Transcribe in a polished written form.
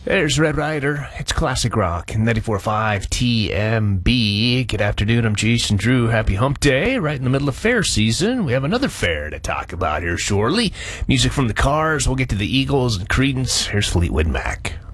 There's Red Rider. It's classic rock. 94.5 TMB. Good afternoon. I'm Jason Drew. Happy Hump Day. Right in the middle of fair season. We have another fair to talk about here shortly. Music from the Cars. We'll get to the Eagles and Creedence. Here's Fleetwood Mac.